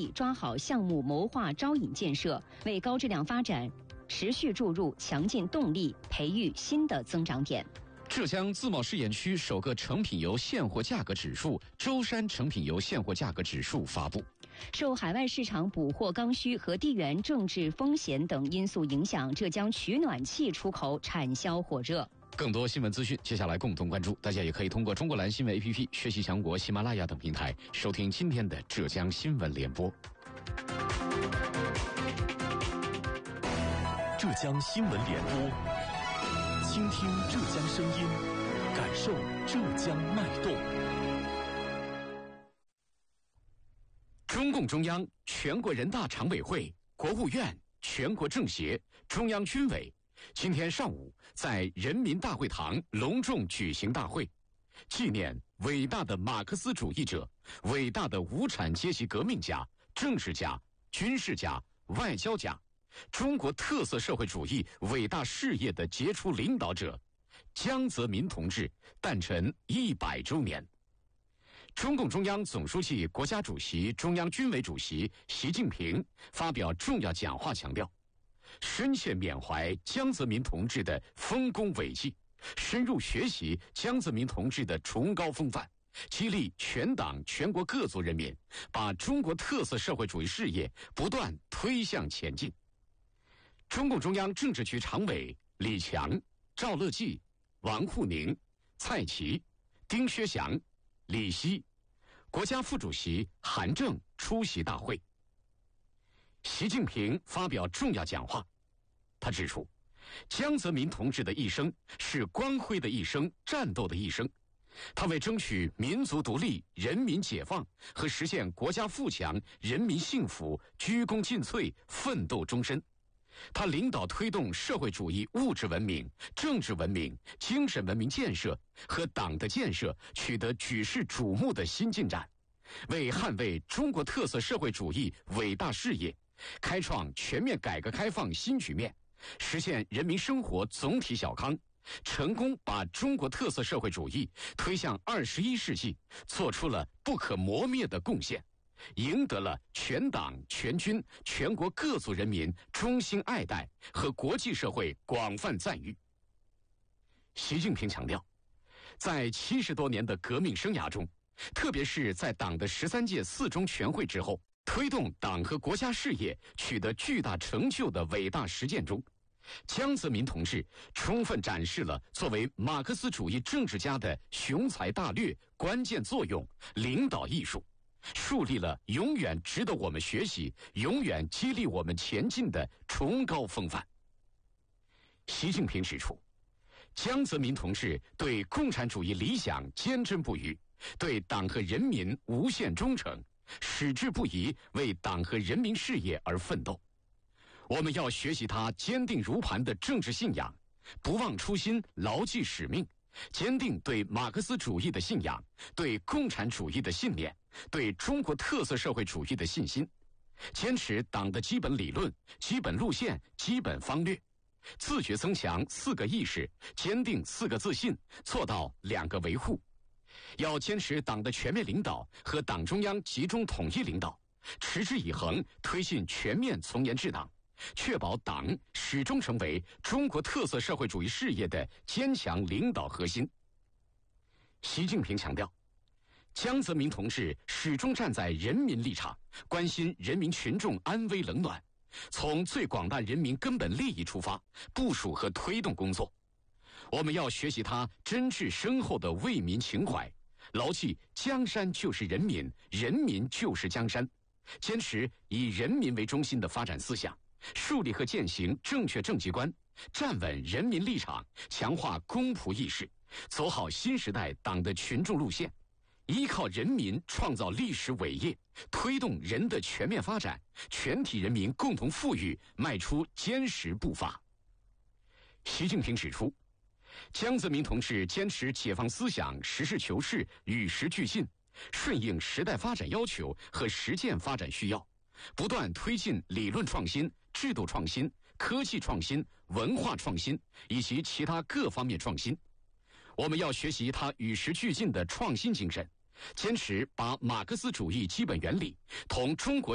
力抓好项目谋划招引建设，为高质量发展持续注入强劲动力，培育新的增长点。 浙江自贸试验区首个成品油现货价格指数舟山成品油现货价格指数发布。 受海外市场补货刚需和地缘政治风险等因素影响，浙江取暖器出口产销火热。 更多新闻资讯，接下来共同关注。大家也可以通过中国蓝新闻 APP、学习强国、喜马拉雅等平台收听今天的浙江新闻联播。 浙江新闻联播，倾听浙江声音，感受浙江脉动。 中共中央、全国人大常委会、国务院、全国政协、中央军委今天上午在人民大会堂隆重举行大会，纪念伟大的马克思主义者、伟大的无产阶级革命家、政治家、军事家、外交家、中国特色社会主义伟大事业的杰出领导者江泽民同志诞辰100周年。中共中央总书记、国家主席、中央军委主席习近平发表重要讲话，强调深切缅怀江泽民同志的丰功伟绩，深入学习江泽民同志的崇高风范，激励全党全国各族人民把中国特色社会主义事业不断推向前进。中共中央政治局常委李强、赵乐际、王沪宁、蔡奇、丁薛祥、李希，国家副主席韩正出席大会。习近平发表重要讲话，他指出，江泽民同志的一生是光辉的一生，战斗的一生。他为争取民族独立、人民解放和实现国家富强、人民幸福鞠躬尽瘁，奋斗终身。他领导推动社会主义物质文明、政治文明、精神文明建设和党的建设取得举世瞩目的新进展，为捍卫中国特色社会主义伟大事业开创全面改革开放新局面，实现人民生活总体小康，成功把中国特色社会主义推向21世纪做出了不可磨灭的贡献，赢得了全党全军全国各族人民衷心爱戴和国际社会广泛赞誉。习近平强调，在70多年的革命生涯中，特别是在党的13届4中全会之后，推动党和国家事业取得巨大成就的伟大实践中，江泽民同志充分展示了作为马克思主义政治家的雄才大略、关键作用、领导艺术，树立了永远值得我们学习、永远激励我们前进的崇高风范。习近平指出，江泽民同志对共产主义理想坚贞不渝，对党和人民无限忠诚，矢志不移为党和人民事业而奋斗。我们要学习他坚定如磐的政治信仰，不忘初心，牢记使命，坚定对马克思主义的信仰，对共产主义的信念，对中国特色社会主义的信心，坚持党的基本理论、基本路线、基本方略，自觉增强4个意识，坚定4个自信，做到2个维护。要坚持党的全面领导和党中央集中统一领导，持之以恒推进全面从严治党，确保党始终成为中国特色社会主义事业的坚强领导核心。习近平强调，江泽民同志始终站在人民立场，关心人民群众安危冷暖，从最广大人民根本利益出发，部署和推动工作。我们要学习他真挚深厚的为民情怀，牢记江山就是人民，人民就是江山，坚持以人民为中心的发展思想，树立和践行正确政绩观，站稳人民立场，强化公仆意识，走好新时代党的群众路线，依靠人民创造历史伟业，推动人的全面发展，全体人民共同富裕迈出坚实步伐。习近平指出，江泽民同志坚持解放思想，实事求是，与时俱进，顺应时代发展要求和实践发展需要，不断推进理论创新、制度创新、科技创新、文化创新以及其他各方面创新。我们要学习他与时俱进的创新精神，坚持把马克思主义基本原理同中国